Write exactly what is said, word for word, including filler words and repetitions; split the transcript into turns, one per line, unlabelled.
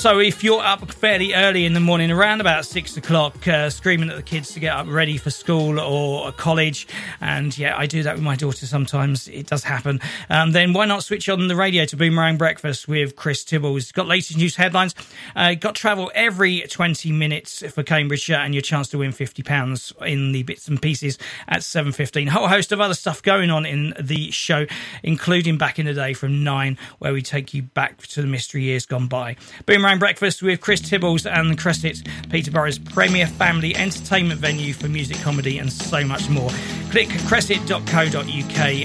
So if you're up fairly early in the morning, around about six o'clock, uh, screaming at the kids to get up ready for school or college, and yeah, I do that with my daughter sometimes, it does happen, um, then why not switch on the radio to Boomerang Breakfast with Chris Tibbles. Got latest news headlines, uh, got travel every twenty minutes for Cambridgeshire, and your chance to win fifty pounds in the bits and pieces at seven fifteen. A whole host of other stuff going on in the show, including Back in the Day from nine, where we take you back to the mystery years gone by. Boomerang Breakfast with Chris Tibbles and Cresset, Peterborough's premier family entertainment venue for music, comedy and so much more. Click cresset dot co dot uk